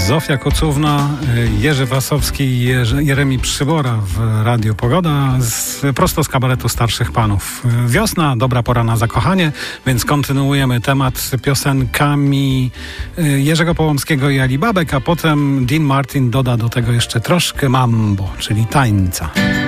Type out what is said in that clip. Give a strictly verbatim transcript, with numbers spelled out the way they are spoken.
Zofia Kocówna, Jerzy Wasowski i Jerzy, Jeremi Przybora w Radiu Pogoda z, prosto z kabaretu Starszych Panów. Wiosna, dobra pora na zakochanie, więc kontynuujemy temat piosenkami Jerzego Połomskiego i Ali Babek, a potem Dean Martin doda do tego jeszcze troszkę mambo, czyli tańca.